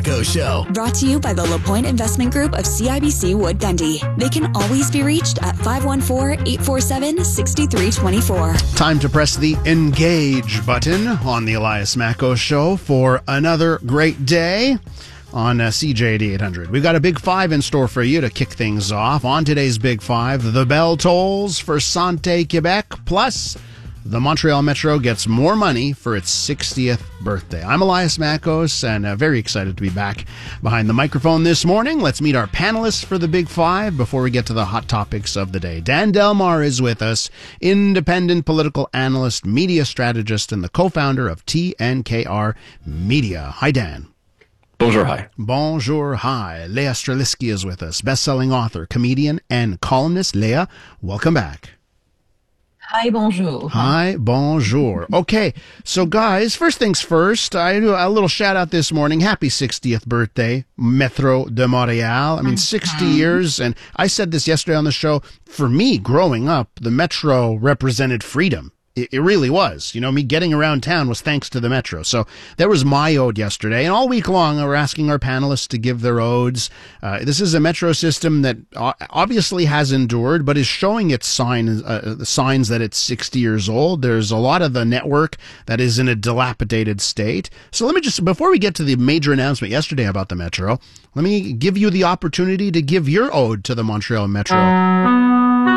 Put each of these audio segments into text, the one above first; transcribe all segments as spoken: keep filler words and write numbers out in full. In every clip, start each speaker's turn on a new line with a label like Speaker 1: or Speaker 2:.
Speaker 1: Macco Show.
Speaker 2: Brought to you by the LaPointe Investment Group of C I B C Wood Gundy. They can always be reached at five one four, eight four seven, six three two four.
Speaker 3: Time to press the engage button on the Elias Macco Show for another great day on uh, C J D eight hundred. We've got a big five in store for you to kick things off. On today's big five, the bell tolls for Santé Quebec, plus the Montreal Metro gets more money for its sixtieth birthday. I'm Elias Mackos, and uh, very excited to be back behind the microphone this morning. Let's meet our panelists for the Big Five before we get to the hot topics of the day. Dan Delmar is with us, independent political analyst, media strategist, and the co-founder of T N K R Media. Hi, Dan.
Speaker 4: Bonjour, hi.
Speaker 3: Bonjour, hi. Leah Streliski is with us, best-selling author, comedian, and columnist. Leah, welcome back.
Speaker 5: Hi, bonjour.
Speaker 3: Hi, bonjour. Okay, so guys, first things first, I do a little shout out this morning. Happy sixtieth birthday, Metro de Montréal. I mean, sixty years, and I said this yesterday on the show. For me, growing up, the Metro represented freedom. It, it really was. You know, me getting around town was thanks to the Metro. So there was my ode yesterday. And all week long, we're asking our panelists to give their odes. Uh, this is a Metro system that obviously has endured, but is showing its sign, uh, the signs that it's sixty years old. There's a lot of the network that is in a dilapidated state. So let me just, before we get to the major announcement yesterday about the Metro, let me give you the opportunity to give your ode to the Montreal Metro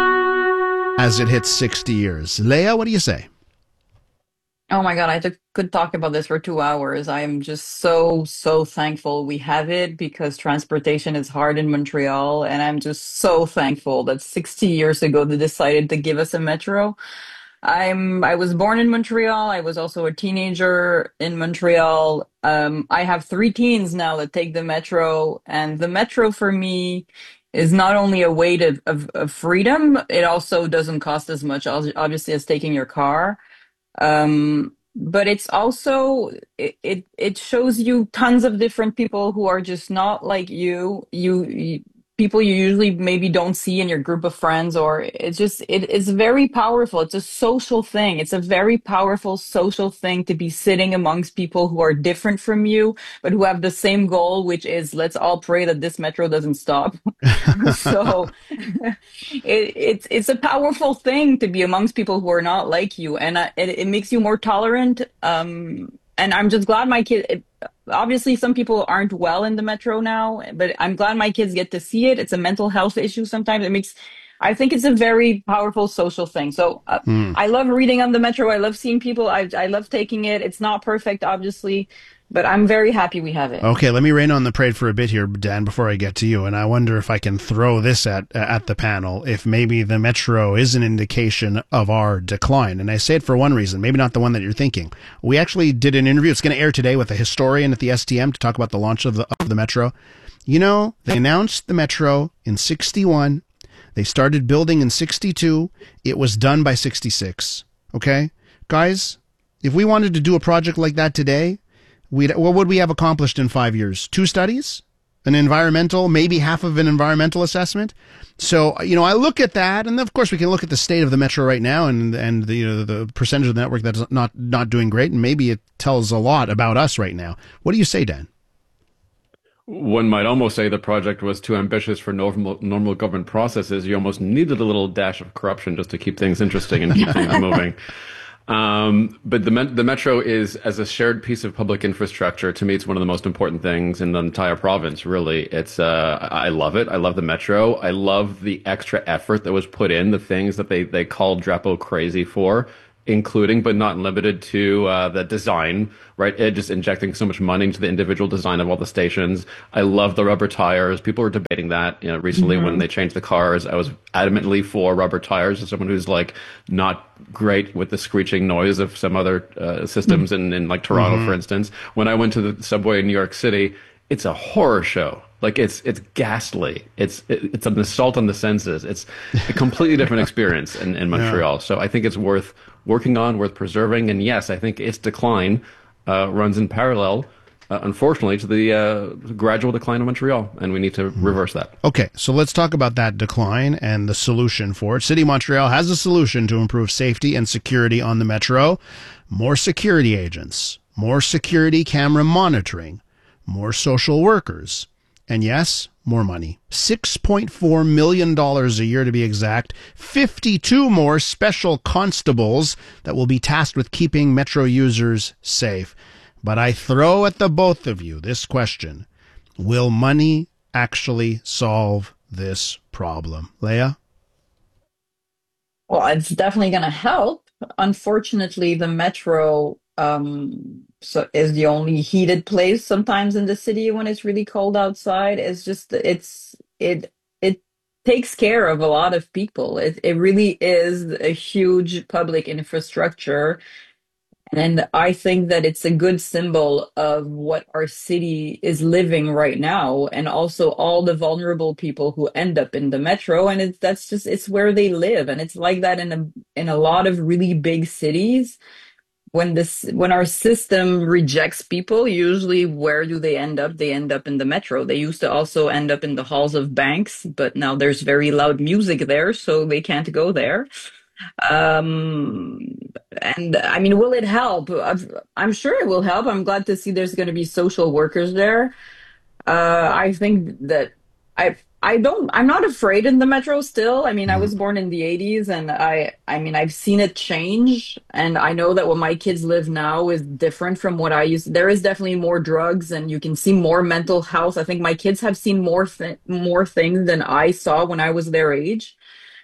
Speaker 3: as it hits sixty years. Leah, what do you say?
Speaker 5: Oh my God, I th- could talk about this for two hours. I'm just so, so thankful we have it because transportation is hard in Montreal. And I'm just so thankful that sixty years ago they decided to give us a metro. I'm, I was born in Montreal. I was also a teenager in Montreal. Um, I have three teens now that take the metro, and the metro for me is not only a way to, of, of freedom, it also doesn't cost as much, obviously, as taking your car. Um, but it's also, it, it, it shows you tons of different people who are just not like you, you, you people you usually maybe don't see in your group of friends, or it's just, it, it's very powerful. It's a social thing. It's a very powerful social thing to be sitting amongst people who are different from you, but who have the same goal, which is let's all pray that this metro doesn't stop. So it, it's, it's a powerful thing to be amongst people who are not like you. And uh, it, it makes you more tolerant. Um, and I'm just glad my kid, it, obviously some people aren't well in the metro now, but I'm glad my kids get to see it. It's a mental health issue sometimes. It makes, I think it's a very powerful social thing. So uh, mm. I love reading on the metro. I love seeing people. I, I love taking it. It's not perfect, obviously, but I'm very happy we have it.
Speaker 3: Okay, let me rain on the parade for a bit here, Dan, before I get to you. And I wonder if I can throw this at at the panel, if maybe the Metro is an indication of our decline. And I say it for one reason, maybe not the one that you're thinking. We actually did an interview. It's going to air today with a historian at the S T M to talk about the launch of the, of the Metro. You know, they announced the Metro in sixty-one. They started building in sixty-two. It was done by sixty-six. Okay? Guys, if we wanted to do a project like that today, We'd, what would we have accomplished in five years? Two studies? An environmental, maybe half of an environmental assessment? So, you know, I look at that, and of course we can look at the state of the Metro right now and and the, you know, the percentage of the network that's not, not doing great, and maybe it tells a lot about us right now. What do you say, Dan?
Speaker 4: One might almost say the project was too ambitious for normal, normal government processes. You almost needed a little dash of corruption just to keep things interesting and keep things moving. Um, but the the Metro is, as a shared piece of public infrastructure, to me, it's one of the most important things in the entire province, really. It's, uh, I love it. I love the Metro. I love the extra effort that was put in, the things that they, they called Drapeau crazy for, including but not limited to uh, the design, right? It just injecting so much money into the individual design of all the stations. I love the rubber tires. People were debating that, you know, recently mm-hmm. when they changed the cars. I was adamantly for rubber tires as someone who's like not great with the screeching noise of some other uh, systems mm-hmm. in, in like Toronto, mm-hmm. for instance. When I went to the subway in New York City, it's a horror show. Like it's it's ghastly. It's it, it's an assault on the senses. It's a completely different experience in, in Montreal. Yeah. So I think it's worth working on, worth preserving. And yes, I think its decline uh, runs in parallel, uh, unfortunately, to the uh, gradual decline of Montreal, and we need to mm. reverse that.
Speaker 3: Okay, so let's talk about that decline and the solution for it. City of Montreal has a solution to improve safety and security on the Metro. More security agents, more security camera monitoring, more social workers, and yes, more money. six point four million dollars a year to be exact. fifty-two more special constables that will be tasked with keeping Metro users safe. But I throw at the both of you this question. Will money actually solve this problem? Leah?
Speaker 5: Well, it's definitely going to help. Unfortunately, the metro um, so is the only heated place sometimes in the city when it's really cold outside. It's just it's it it takes care of a lot of people. It it really is a huge public infrastructure. And I think that it's a good symbol of what our city is living right now, and also all the vulnerable people who end up in the metro. And it's that's just it's where they live, and it's like that in a in a lot of really big cities. When this when our system rejects people, usually where do they end up? They end up in the metro. They used to also end up in the halls of banks, but now there's very loud music there, so they can't go there. Um, and I mean, will it help? I've, I'm sure it will help. I'm glad to see there's going to be social workers there. Uh, I think that I I don't I'm not afraid in the metro still. I mean, I was born in the eighties, and I I mean I've seen it change, and I know that what my kids live now is different from what I used. There is definitely more drugs, and you can see more mental health. I think my kids have seen more th- more things than I saw when I was their age.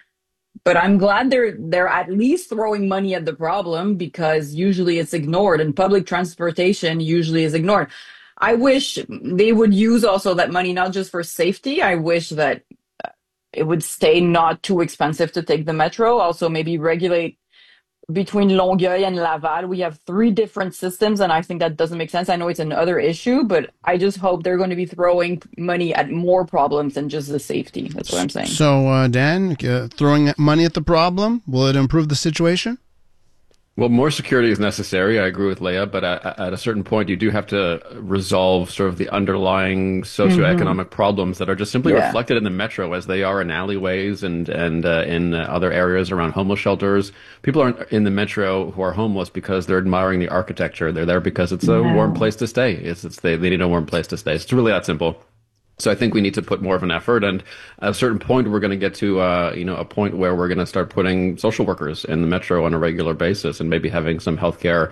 Speaker 5: But I'm glad they're they're at least throwing money at the problem, because usually it's ignored, and public transportation usually is ignored. I wish they would use also that money not just for safety. I wish that it would stay not too expensive to take the metro. Also, maybe regulate between Longueuil and Laval. We have three different systems, and I think that doesn't make sense. I know it's another issue, but I just hope they're going to be throwing money at more problems than just the safety. That's what I'm saying.
Speaker 3: So, uh, Dan, uh, throwing money at the problem, will it improve the situation?
Speaker 4: Well, more security is necessary. I agree with Leah, but at, at a certain point, you do have to resolve sort of the underlying socioeconomic mm-hmm. problems that are just simply yeah. reflected in the metro, as they are in alleyways and and uh, in uh, other areas around homeless shelters. People aren't in the metro who are homeless because they're admiring the architecture. They're there because it's a no. warm place to stay. It's, it's they, they need a warm place to stay. It's really that simple. So I think we need to put more of an effort, and at a certain point, we're going to get to, uh, you know, a point where we're going to start putting social workers in the metro on a regular basis, and maybe having some healthcare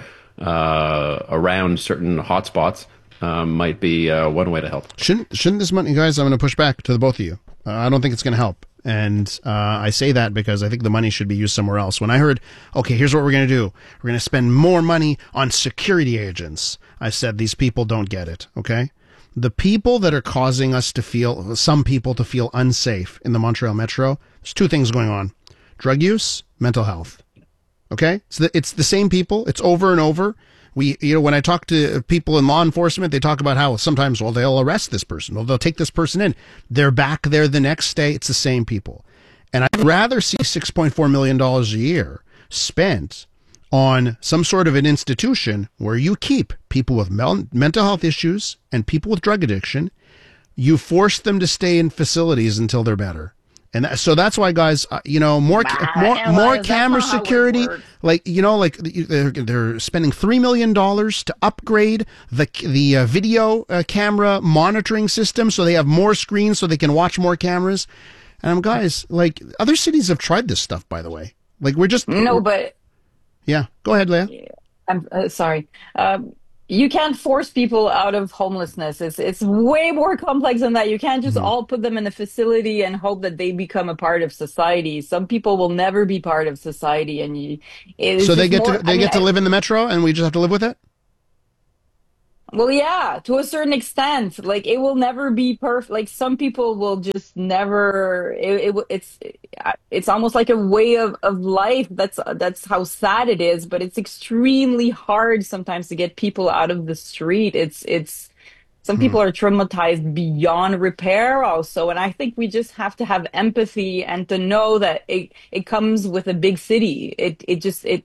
Speaker 4: uh, around certain hotspots um, might be uh, one way to help.
Speaker 3: Shouldn't shouldn't this money, guys? I'm going to push back to the both of you. Uh, I don't think it's going to help, and uh, I say that because I think the money should be used somewhere else. When I heard, okay, here's what we're going to do: we're going to spend more money on security agents, I said these people don't get it. Okay. The people that are causing us to feel, some people to feel unsafe in the Montreal Metro, there's two things going on. Drug use, mental health. Okay? So the, it's the same people. It's over and over. We, you know, when I talk to people in law enforcement, they talk about how sometimes, well, they'll arrest this person, or they'll take this person in. They're back there the next day. It's the same people. And I'd rather see six point four million dollars a year spent on some sort of an institution where you keep people with mel- mental health issues and people with drug addiction. You force them to stay in facilities until they're better. And that, so that's why, guys, uh, you know, more ca- more more camera security, like, you know, like they're, they're spending three million dollars to upgrade the the uh, video uh, camera monitoring system so they have more screens so they can watch more cameras. And um, guys, like, other cities have tried this stuff, by the way. Like, we're just
Speaker 5: no, but.
Speaker 3: Yeah, go ahead, Leah.
Speaker 5: I'm uh, sorry. Um, you can't force people out of homelessness. It's it's way more complex than that. You can't just mm-hmm. all put them in a facility and hope that they become a part of society. Some people will never be part of society, and you.
Speaker 3: So they get more, to they I get mean, to live in the metro, and we just have to live with it.
Speaker 5: Well, yeah, to a certain extent. Like, it will never be perfect. Like, some people will just never. It, it it's it's almost like a way of, of life. That's that's how sad it is. But it's extremely hard sometimes to get people out of the street. It's it's some people are traumatized beyond repair also, and I think we just have to have empathy and to know that it it comes with a big city. It it just it.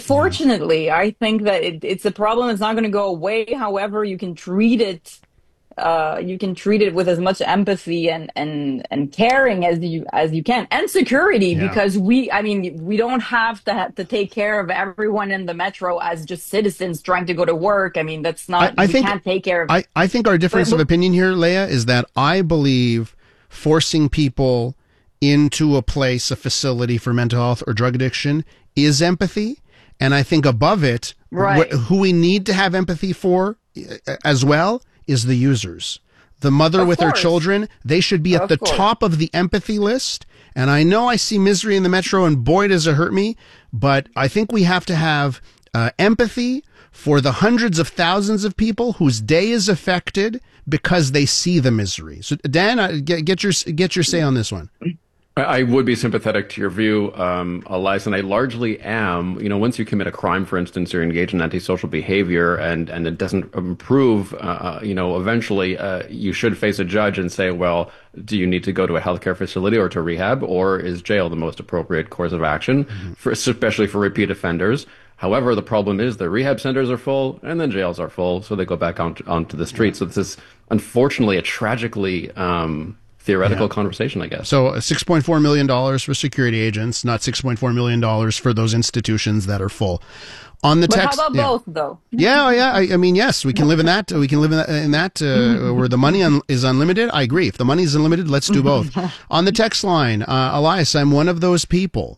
Speaker 5: Unfortunately, I think that it, it's a problem that's not going to go away. However, you can treat it uh, you can treat it with as much empathy and, and, and caring as you as you can, and security,
Speaker 3: Yeah.
Speaker 5: because we, I mean, we don't have to have to take care of everyone in the metro as just citizens trying to go to work. I mean, that's not.
Speaker 3: I, I
Speaker 5: we
Speaker 3: think,
Speaker 5: can't take care of.
Speaker 3: I, I think our difference
Speaker 5: But-
Speaker 3: of opinion here, Leah, is that I believe forcing people into a place, a facility for mental health or drug addiction is empathy. And I think above it,
Speaker 5: Right.
Speaker 3: wh- who we need to have empathy for uh, as well is the users. The mother
Speaker 5: Of
Speaker 3: with her
Speaker 5: course.
Speaker 3: children, they should be at
Speaker 5: Of
Speaker 3: the
Speaker 5: course.
Speaker 3: top of the empathy list. And I know I see misery in the metro, and boy, does it hurt me. But I think we have to have uh, empathy for the hundreds of thousands of people whose day is affected because they see the misery. So, Dan, uh, get, get your get your say on this one.
Speaker 4: I I would be sympathetic to your view, um, Elias, and I largely am. You know, once you commit a crime, for instance, you're engaged in antisocial behavior, and, and it doesn't improve, uh, you know, eventually uh, you should face a judge and say, well, do you need to go to a healthcare facility or to rehab, or is jail the most appropriate course of action, mm-hmm. for, especially for repeat offenders? However, the problem is the rehab centers are full and then jails are full, so they go back onto, onto the streets. So this is, unfortunately, a tragically um, theoretical yeah. conversation, I guess.
Speaker 3: So six point four million dollars for security agents, not six point four million dollars for those institutions that are full. On the
Speaker 5: but
Speaker 3: text,
Speaker 5: how about
Speaker 3: yeah.
Speaker 5: both, though?
Speaker 3: Yeah, yeah. I, I mean, yes, we can live in that. We can live in that, in that uh, where the money un- is unlimited. I agree. If the money is unlimited, let's do both. On the text line, uh, Elias, I'm one of those people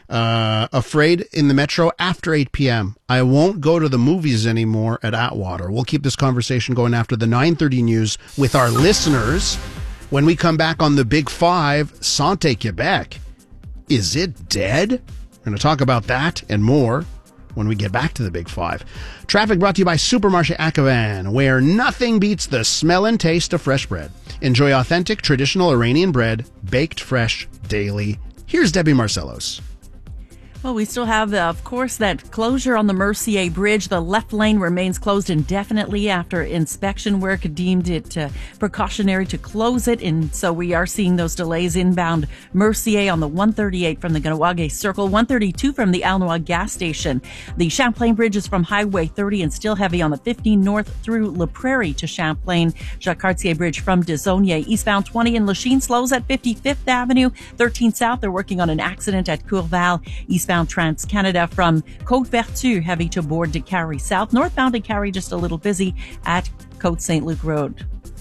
Speaker 3: uh, afraid in the metro after eight p.m. I won't go to the movies anymore at Atwater. We'll keep this conversation going after the nine thirty news with our listeners. When we come back on the Big Five, Santé Quebec, is it dead? We're going to talk about that and more when we get back to the Big Five. Traffic brought to you by Supermarché Akavan, where nothing beats the smell and taste of fresh bread. Enjoy authentic, traditional Iranian bread, baked fresh daily. Here's Debbie Marcellos.
Speaker 1: Well, we still have, uh, of course, that closure on the Mercier Bridge. The left lane remains closed indefinitely after inspection work deemed it uh, precautionary to close it. And so we are seeing those delays inbound Mercier on the one thirty-eight from the Ganawage Circle, one thirty-two from the Alnois gas station. The Champlain Bridge is from Highway thirty and still heavy on the fifteen north through La Prairie to Champlain. Jacques Cartier Bridge from Desaulniers. Eastbound twenty in Lachine slows at fifty-fifth Avenue. thirteen south, they're working on an accident at Courval. Eastbound Trans-Canada from Côte-Vertu, heavy to Board de Carrie South. Northbound to Carrie, just a little busy at Côte Saint Luc Road.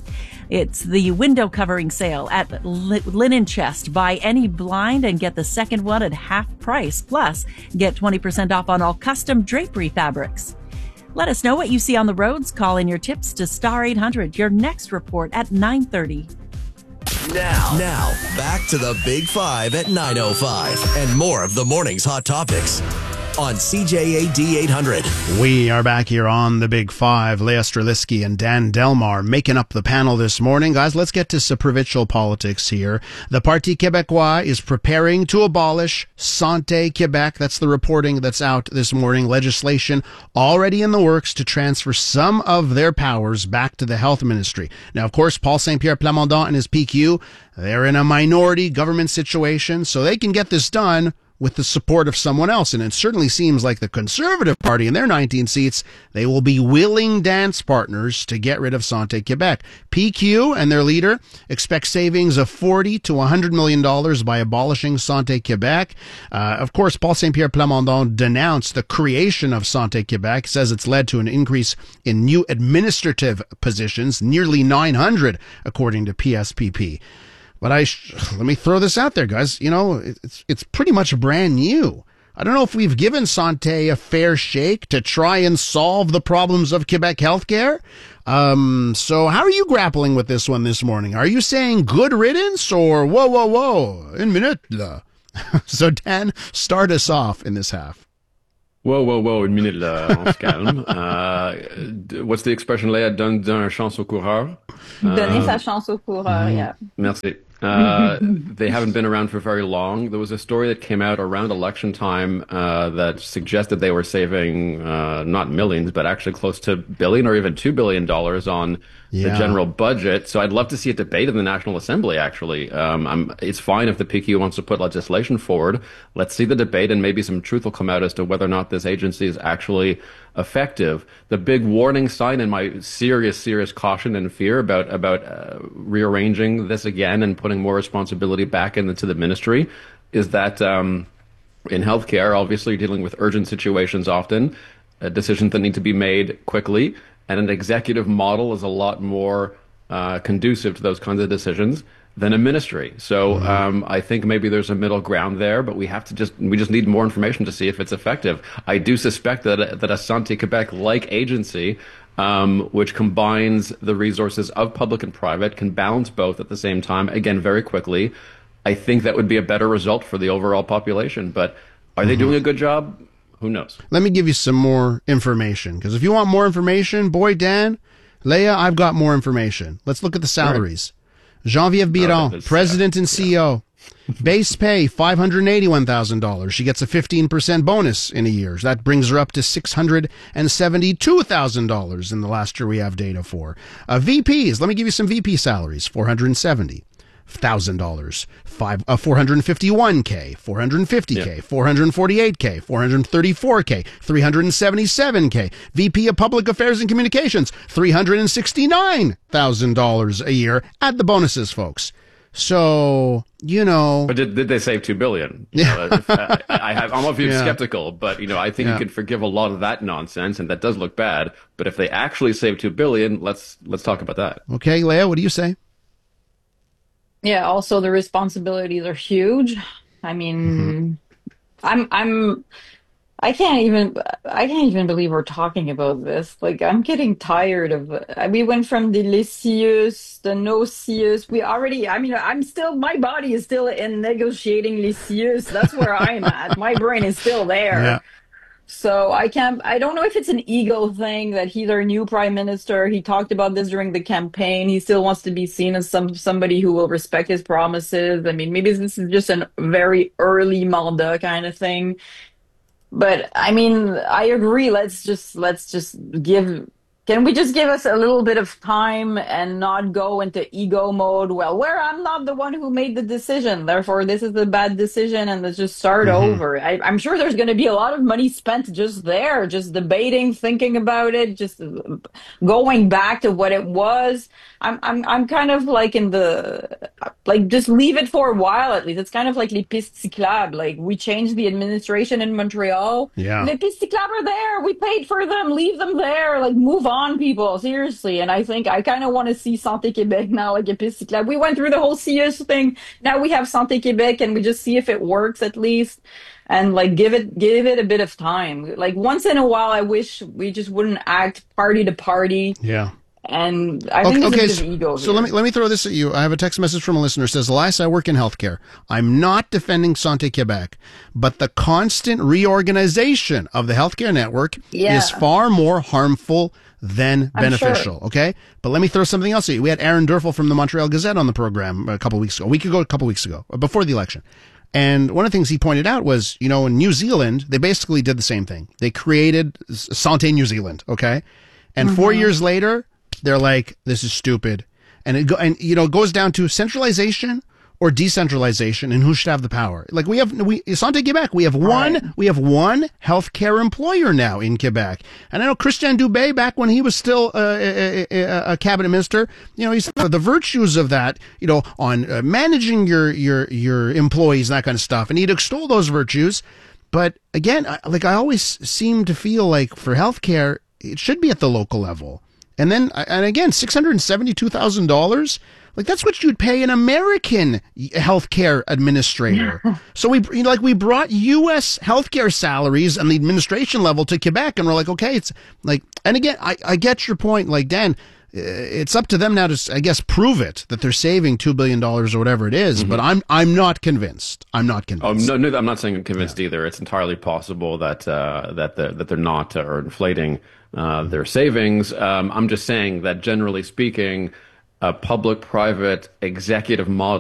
Speaker 1: It's the window covering sale at Linen Chest. Buy any blind and get the second one at half price. Plus, get twenty percent off on all custom drapery fabrics. Let us know what you see on the roads. Call in your tips to Star eight hundred. Your next report at nine thirty.
Speaker 6: Now, now, back to the Big Five at nine oh five and more of the morning's hot topics on C J A D eight hundred.
Speaker 3: We are back here on the Big Five. Leah Streliski and Dan Delmar making up the panel this morning. Guys, let's get to some provincial politics here. The Parti Québécois is preparing to abolish Santé Québec. That's the reporting that's out this morning. Legislation already in the works to transfer some of their powers back to the health ministry. Now, of course, Paul Saint-Pierre Plamondon and his P Q, they're in a minority government situation, so they can get this done with the support of someone else. And it certainly seems like the Conservative Party in their nineteen seats, they will be willing dance partners to get rid of Santé Québec. P Q and their leader expect savings of forty to one hundred million dollars by abolishing Santé Québec. Uh, of course, Paul Saint-Pierre Plamondon denounced the creation of Santé Québec, says it's led to an increase in new administrative positions, nearly nine hundred, according to P S P P. But I sh- let me throw this out there, guys. You know, it's it's pretty much brand new. I don't know if we've given Santé a fair shake to try and solve the problems of Quebec healthcare. Um, so how are you grappling with this one this morning? Are you saying good riddance or whoa, whoa, whoa, une minute? Là. So Dan, start us off in this half.
Speaker 4: Whoa, whoa, whoa, une minute là, on se calme. Uh, what's the expression, Léa? Donne un chance au coureur.
Speaker 5: Donner
Speaker 4: Uh,
Speaker 5: sa chance au coureur, yeah.
Speaker 4: Merci. Uh, they haven't been around for very long. There was a story that came out around election time uh, that suggested they were saving uh, not millions, but actually close to billion or even two billion dollars on
Speaker 3: Yeah.
Speaker 4: the general budget. So I'd love to see a debate in the National Assembly, actually. Um, I'm, it's fine if the P Q wants to put legislation forward. Let's see the debate, and maybe some truth will come out as to whether or not this agency is actually effective. The big warning sign and my serious, serious caution and fear about, about uh, rearranging this again and putting more responsibility back into the ministry is that um, in healthcare, obviously, you're dealing with urgent situations often, uh, decisions that need to be made quickly. And an executive model is a lot more uh, conducive to those kinds of decisions than a ministry. So mm-hmm. um, I think maybe there's a middle ground there, but we have to just we just need more information to see if it's effective. I do suspect that that a Santé Québec-like agency, um, which combines the resources of public and private, can balance both at the same time. Again, very quickly. I think that would be a better result for the overall population. But are mm-hmm. they doing a good job? Who knows?
Speaker 3: Let me give you some more information, because if you want more information, boy, Dan, Leah, I've got more information. Let's look at the salaries. Right. Geneviève Biron, oh, president and C E O. Yeah. Base pay, five hundred eighty-one thousand dollars. She gets a fifteen percent bonus in a year. That brings her up to six hundred seventy-two thousand dollars in the last year we have data for. Uh, V Ps, let me give you some V P salaries, four hundred seventy thousand dollars, five uh, four hundred fifty-one k, four hundred fifty k, yeah. four hundred forty-eight k, four hundred thirty-four k, three hundred seventy-seven k. V P of Public Affairs and Communications, three hundred sixty-nine thousand dollars a year. Add the bonuses, folks. So, you know,
Speaker 4: but did, did they save two billion? You know, if, uh, I have I'm obviously yeah. skeptical, but you know, I think yeah. you can forgive a lot of that nonsense, and that does look bad. But if they actually save two billion, let's let's talk about that.
Speaker 3: Okay, Leah, what do you say?
Speaker 5: Yeah, also the responsibilities are huge. I mean, mm-hmm. I'm I'm I can't even I can't even believe we're talking about this. Like, I'm getting tired of it. We went from the les C I U S, the no C I U S. We already I mean, I'm still my body is still in negotiating les C I U S. That's where I'm at. My brain is still there. Yeah. So I can't, I don't know if it's an ego thing that he's our new prime minister. He talked about this during the campaign. He still wants to be seen as some somebody who will respect his promises. I mean, maybe this is just a very early mandat kind of thing. But I mean, I agree. Let's just, let's just give, can we just give us a little bit of time and not go into ego mode? Well, where I'm not the one who made the decision, therefore this is a bad decision, and let's just start mm-hmm. over. I, I'm sure there's going to be a lot of money spent just there, just debating, thinking about it, just going back to what it was. I'm, I'm, I'm kind of like in the, like, just leave it for a while at least. It's kind of like les pistes cyclables. Like, we changed the administration in Montreal.
Speaker 3: Yeah.
Speaker 5: Les pistes cyclables are there. We paid for them. Leave them there. Like, move on, people. Seriously. And I think I kind of want to see Santé Québec now, like a piste cyclable. We went through the whole C I U S thing. Now we have Santé Québec, and we just see if it works at least. And like, give it, give it a bit of time. Like, once in a while, I wish we just wouldn't act party to party.
Speaker 3: Yeah.
Speaker 5: And I think
Speaker 3: okay,
Speaker 5: this is
Speaker 3: so,
Speaker 5: ego
Speaker 3: so let me let me throw this at you. I have a text message from a listener who says, Elias, I work in healthcare. I'm not defending Santé Québec, but the constant reorganization of the healthcare network
Speaker 5: yeah.
Speaker 3: is far more harmful than
Speaker 5: I'm
Speaker 3: beneficial.
Speaker 5: Sure. Okay,
Speaker 3: but let me throw something else at you. We had Aaron Durfel from the Montreal Gazette on the program a couple weeks ago, a week ago, a couple weeks ago, before the election. And one of the things he pointed out was, you know, in New Zealand, they basically did the same thing. They created Santé New Zealand, okay? And mm-hmm. four years later, they're like, this is stupid. And it go, and you know, it goes down to centralization or decentralization and who should have the power. Like, we have, we, Santé Québec, we have one, right. we have one healthcare employer now in Quebec. And I know Christian Dubé, back when he was still uh, a, a, a cabinet minister, you know, he said the virtues of that, you know, on uh, managing your, your, your employees and that kind of stuff. And he'd extol those virtues. But again, I, like, I always seem to feel like for healthcare, it should be at the local level. And then, and again, six hundred seventy-two thousand dollars, like, that's what you'd pay an American healthcare administrator. So we, you know, like, we brought U S healthcare salaries on the administration level to Quebec, and we're like, okay, it's like, and again, I, I get your point. Like, Dan, it's up to them now to, I guess, prove it that they're saving two billion dollars or whatever it is. Mm-hmm. But I'm, I'm not convinced. I'm not convinced.
Speaker 4: Oh, no, no, I'm not saying I'm convinced yeah. either. It's entirely possible that, uh, that, the, that they're not, uh, or inflating Uh, their savings. Um, I'm just saying that generally speaking, a public-private executive model